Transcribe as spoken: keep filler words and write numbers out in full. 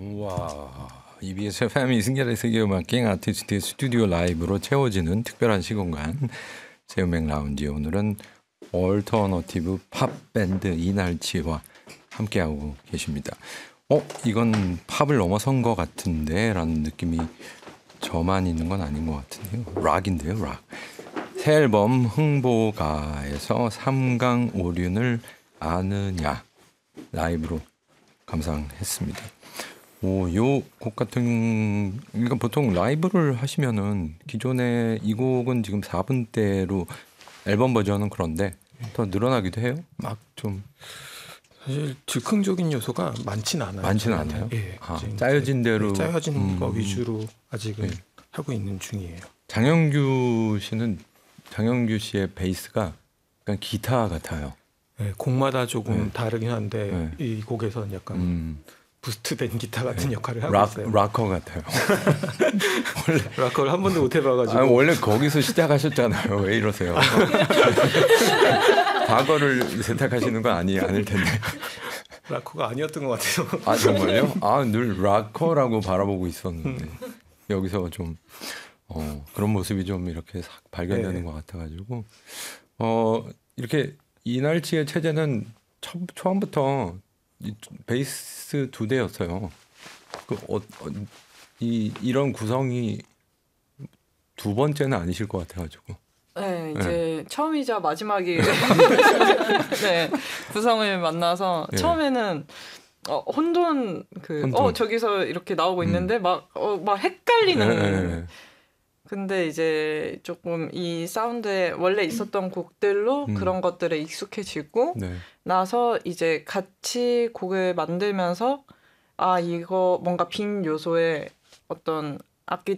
와, 이비에스 에프엠 이승열의 세계음악 갱 아티스트의 스튜디오 라이브로 채워지는 특별한 시공간 세음악 라운지. 오늘은 얼터너티브 팝 밴드 이날치와 함께하고 계십니다. 어, 이건 팝을 넘어선 것 같은데 라는 느낌이 저만 있는 건 아닌 것 같은데요. 락인데요, 락. 새 앨범 흥보가에서 삼강 오륜을 아느냐 라이브로 감상했습니다. 오, 요 곡 같은, 그러니까 보통 라이브를 하시면은 기존에 이 곡은 지금 사 분대로 앨범 버전은 그런데 더 늘어나기도 해요? 막 좀 사실 즉흥적인 요소가 많진 않아요. 많지는 않아요. 예, 아, 짜여진 대로 네, 짜여진 음, 거 위주로 아직은 네. 하고 있는 중이에요. 장영규 씨는 장영규 씨의 베이스가 약간 기타 같아요. 네, 곡마다 조금 네. 다르긴 한데 네. 이 곡에서는 약간 음, 부스트된 기타 같은 네. 역할을 하고 락, 있어요. 락커 같아요. 원래 락커를 한 번도 못 해봐가지고. 아니, 원래 거기서 시작하셨잖아요. 왜 이러세요? 과거를 세탁하시는 건 아니 아닐 텐데. 락커가 아니었던 것 같아요. 아 정말요? 아 늘 락커라고 바라보고 있었는데 여기서 좀 어, 그런 모습이 좀 이렇게 싹 발견되는 네. 것 같아가지고 어 이렇게 이날치의 체제는 초, 초반부터 이, 베이스 두 대였어요. 그 어, 어, 이 이런 구성이 두 번째는 아니실 것 같아가지고. 네, 이제 처음이자 마지막이 네, 구성을 만나서 예. 처음에는 어, 혼돈 그 혼돈. 어 저기서 이렇게 나오고 음. 있는데 막 어, 막 헷갈리는. 예, 예. 근데 이제 조금 이 사운드에 원래 있었던 곡들로 음. 그런 것들에 익숙해지고 네. 나서 이제 같이 곡을 만들면서 아 이거 뭔가 빈 요소에 어떤 악기